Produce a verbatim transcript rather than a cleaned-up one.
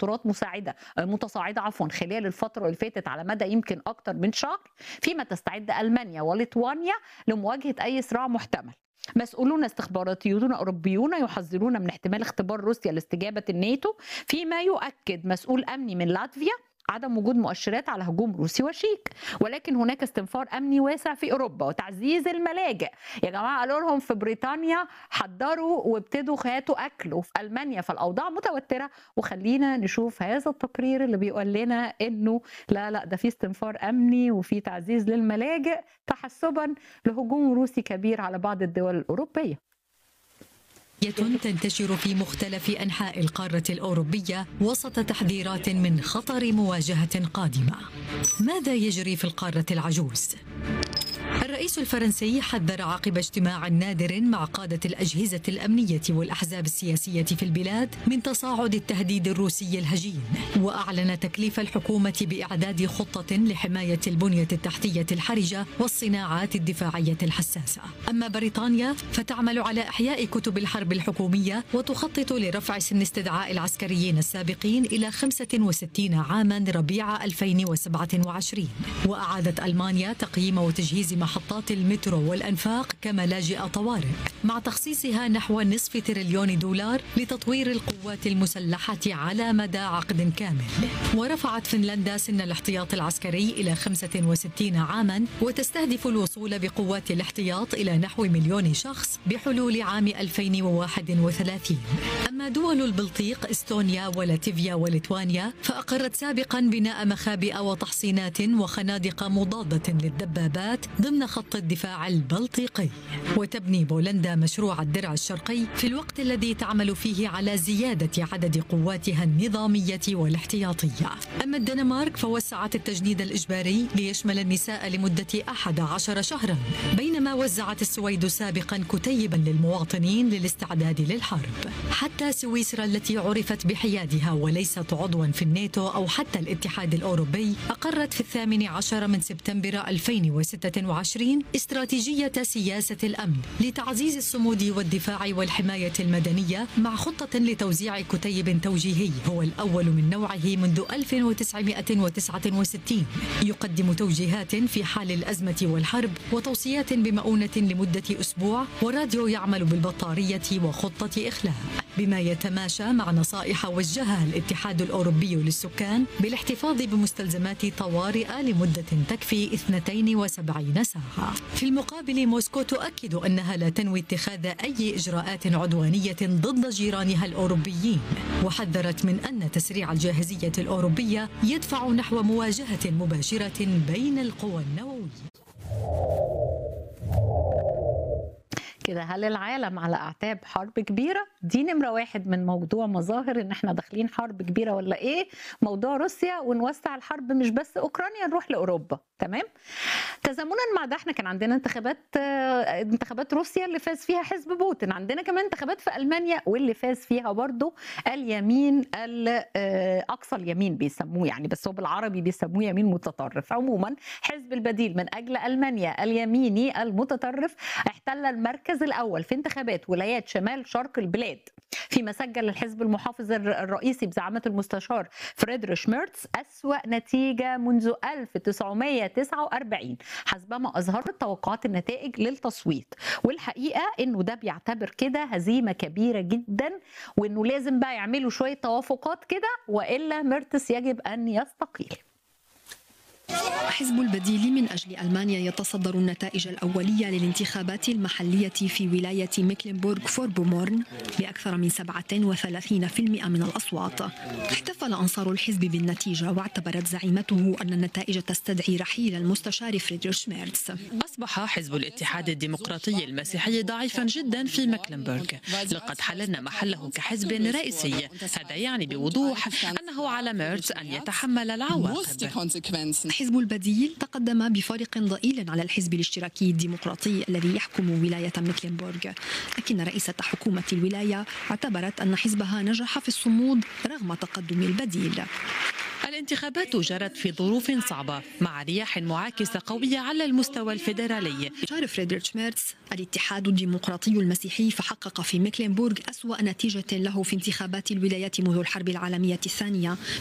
توترات مساعدة متصاعدة عفوا خلال الفترة اللي فاتت على مدى يمكن أكتر من شهر، فيما تستعد ألمانيا وليتوانيا لمواجهة أي صراع محتمل. مسؤولون استخباراتيون أوروبيون يحذرون من احتمال اختبار روسيا لاستجابة الناتو، فيما يؤكد مسؤول أمني من لاتفيا عدم وجود مؤشرات على هجوم روسي وشيك، ولكن هناك استنفار امني واسع في اوروبا وتعزيز الملاجئ. يا جماعه قالوا لهم في بريطانيا حضروا وابتدوا هاتوا اكل، وفي المانيا فالاوضاع متوتره. وخلينا نشوف هذا التقرير اللي بيقول لنا انه لا لا ده في استنفار امني وفي تعزيز للملاجئ تحسبا لهجوم روسي كبير على بعض الدول الاوروبيه. تنتشر في مختلف أنحاء القارة الأوروبية وسط تحذيرات من خطر مواجهة قادمة. ماذا يجري في القارة العجوز؟ الرئيس الفرنسي حذر عقب اجتماع نادر مع قادة الأجهزة الأمنية والأحزاب السياسية في البلاد من تصاعد التهديد الروسي الهجين، وأعلن تكليف الحكومة بإعداد خطة لحماية البنية التحتية الحرجة والصناعات الدفاعية الحساسة. أما بريطانيا فتعمل على إحياء كتب الحرب الحكومية وتخطط لرفع سن استدعاء العسكريين السابقين إلى خمسة وستين عاما ربيع ألفين وسبعة وعشرين. وأعادت ألمانيا تقييم وتجهيز محطات المترو والأنفاق كملاجئ طوارئ، مع تخصيصها نحو نصف تريليون دولار لتطوير القوات المسلحة على مدى عقد كامل. ورفعت فنلندا سن الاحتياط العسكري إلى خمسة وستين عاما، وتستهدف الوصول بقوات الاحتياط إلى نحو مليون شخص بحلول عام ألفين وواحد وثلاثين. أما دول البلطيق إستونيا ولاتفيا وليتوانيا فأقرت سابقا بناء مخابئ وتحصينات وخنادق مضادة للدبابات ضمن خط الدفاع البلطيقي. وتبني بولندا مشروع الدرع الشرقي في الوقت الذي تعمل فيه على زيادة عدد قواتها النظامية والاحتياطية. أما الدنمارك فوسعت التجنيد الإجباري ليشمل النساء لمدة أحد عشر شهرا، بينما وزعت السويد سابقا كتيبا للمواطنين للاستعداد للحرب. حتى سويسرا التي عرفت بحيادها وليست عضوا في الناتو أو حتى الاتحاد الأوروبي أقرت في الثامن عشر من سبتمبر ألفين وستة وعشرين استراتيجية سياسة الأمن لتعزيز الصمود والدفاع والحماية المدنية، مع خطة لتوزيع كتيب توجيهي هو الأول من نوعه منذ ألف وتسعمائة وتسعة وستين، يقدم توجيهات في حال الأزمة والحرب وتوصيات بمؤونة لمدة أسبوع، وراديو يعمل بالبطارية وخطة إخلاء، بما يتماشى مع نصائح وجهها الاتحاد الأوروبي للسكان بالاحتفاظ بمستلزمات طوارئ لمدة تكفي اثنتين وسبعين ساعة. في المقابل موسكو تؤكد أنها لا تنوي اتخاذ أي إجراءات عدوانية ضد جيرانها الأوروبيين، وحذرت من أن تسريع الجاهزية الأوروبية يدفع نحو مواجهة مباشرة بين القوى النووية. كده هل العالم على اعتاب حرب كبيره؟ دي نمره واحد من موضوع مظاهر ان احنا داخلين حرب كبيره ولا ايه؟ موضوع روسيا ونوسع الحرب مش بس اوكرانيا، نروح لاوروبا. تمام؟ تزامنا مع ده احنا كان عندنا انتخابات انتخابات روسيا اللي فاز فيها حزب بوتين، عندنا كمان انتخابات في المانيا واللي فاز فيها برضو اليمين اقصى اليمين بيسموه يعني، بس هو بالعربي بيسموه يمين متطرف. عموما حزب البديل من اجل المانيا اليميني المتطرف احتل المركز الأول في انتخابات ولايات شمال شرق البلاد، فيما سجل الحزب المحافظ الرئيسي بزعامة المستشار فريدريش ميرتس أسوأ نتيجة منذ ألف وتسعمائة وتسعة وأربعين حسبما أظهرت توقعات النتائج للتصويت. والحقيقة إنه ده بيعتبر كده هزيمة كبيرة جدا، وإنه لازم بقى يعملوا شوية توافقات كده وإلا ميرتس يجب أن يستقيل. حزب البديل من أجل ألمانيا يتصدر النتائج الأولية للانتخابات المحلية في ولاية ميكلنبورغ فوربومورن بأكثر من سبعة وثلاثين بالمئة من الأصوات. احتفل أنصار الحزب بالنتيجة، واعتبرت زعيمته أن النتائج تستدعي رحيل المستشار فريدريش ميرتس. أصبح حزب الاتحاد الديمقراطي المسيحي ضعيفا جدا في ميكلنبورغ، لقد حللنا محله كحزب رئيسي. هذا يعني بوضوح أنه على ميرتس أن يتحمل العواقب. حزب البديل تقدم بفارق ضئيل على الحزب الاشتراكي الديمقراطي الذي يحكم ولاية ميكلنبورغ، لكن رئيسة حكومة الولاية اعتبرت أن حزبها نجح في الصمود رغم تقدم البديل. الانتخابات جرت في ظروف صعبة مع رياح معاكسة قوية على المستوى الفيدرالي. شار فريدريش ميرتس الاتحاد الديمقراطي المسيحي فحقق في ميكلنبورغ أسوأ نتيجة له في انتخابات الولايات منذ الحرب العالمية الثانية